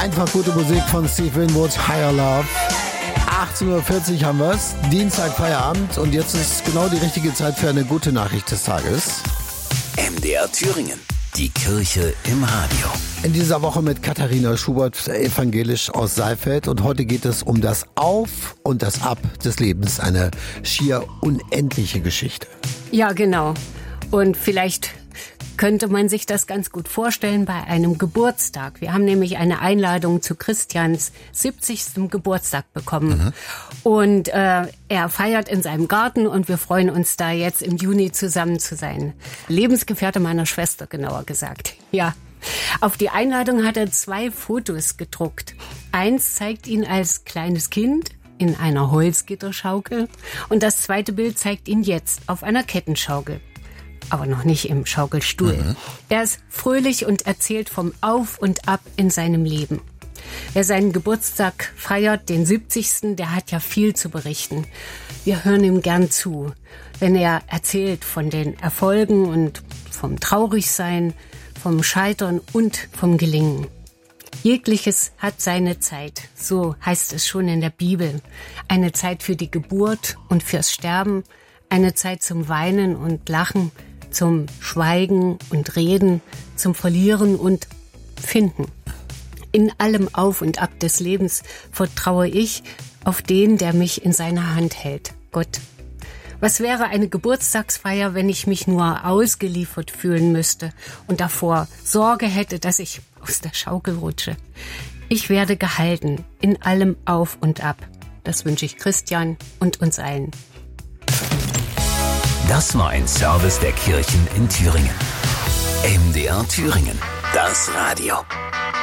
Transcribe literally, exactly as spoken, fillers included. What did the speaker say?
Einfach gute Musik von Steve Winwood, Higher Love. achtzehn Uhr vierzig haben wir es, Dienstag Feierabend und jetzt ist genau die richtige Zeit für eine gute Nachricht des Tages. M D R Thüringen, die Kirche im Radio. In dieser Woche mit Katharina Schubert, evangelisch aus Saalfeld, und heute geht es um das Auf und das Ab des Lebens, eine schier unendliche Geschichte. Ja, genau. Und vielleicht könnte man sich das ganz gut vorstellen bei einem Geburtstag. Wir haben nämlich eine Einladung zu Christians siebzigsten Geburtstag bekommen. Mhm. Und äh, er feiert in seinem Garten und wir freuen uns da jetzt im Juni zusammen zu sein. Lebensgefährte meiner Schwester, genauer gesagt. Ja. Auf die Einladung hat er zwei Fotos gedruckt. Eins zeigt ihn als kleines Kind in einer Holzgitterschaukel und das zweite Bild zeigt ihn jetzt auf einer Kettenschaukel. Aber noch nicht im Schaukelstuhl. Mhm. Er ist fröhlich und erzählt vom Auf und Ab in seinem Leben. Wer seinen Geburtstag feiert, den siebzigsten, der hat ja viel zu berichten. Wir hören ihm gern zu, wenn er erzählt von den Erfolgen und vom Traurigsein, vom Scheitern und vom Gelingen. Jegliches hat seine Zeit, so heißt es schon in der Bibel. Eine Zeit für die Geburt und fürs Sterben, eine Zeit zum Weinen und Lachen, zum Schweigen und Reden, zum Verlieren und Finden. In allem Auf und Ab des Lebens vertraue ich auf den, der mich in seiner Hand hält, Gott. Was wäre eine Geburtstagsfeier, wenn ich mich nur ausgeliefert fühlen müsste und davor Sorge hätte, dass ich aus der Schaukel rutsche? Ich werde gehalten in allem Auf und Ab. Das wünsche ich Christian und uns allen. Das war ein Service der Kirchen in Thüringen. M D R Thüringen, das Radio.